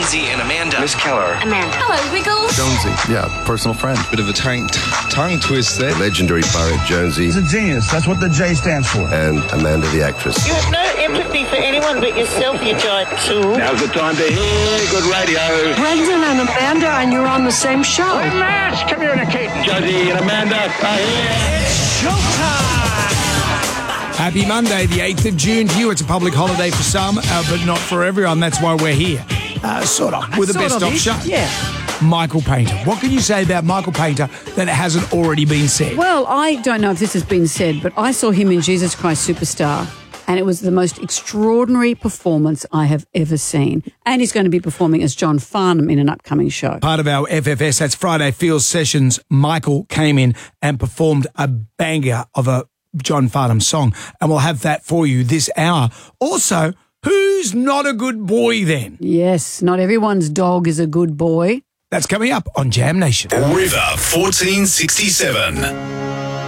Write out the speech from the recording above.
Jonesy and Amanda. Miss Keller. Amanda. Hello, Wiggles. Jonesy, yeah, personal friend. Bit of a tongue twist there. Legendary pirate Jonesy. He's a genius. That's what the J stands for. And Amanda the actress. You have no empathy for anyone but yourself, you giant tool. Now's the time to hear good radio. Brendan and Amanda, and you're on the same show. Let's communicate. Jonesy and Amanda are here. It's showtime! Happy Monday, the 8th of June to you. It's a public holiday for some, but not for everyone. That's why we're here. Sort of. With the best of show. Yeah. Michael Painter. What can you say about Michael Painter that hasn't already been said? Well, I don't know if this has been said, but I saw him in Jesus Christ Superstar, and it was the most extraordinary performance I have ever seen. And he's going to be performing as John Farnham in an upcoming show. Part of our FFS, that's Friday Fields Sessions. Michael came in and performed a banger of a John Farnham song, and we'll have that for you this hour. Also, who's not a good boy then? Yes, not everyone's dog is a good boy. That's coming up on Jam Nation. River 1467.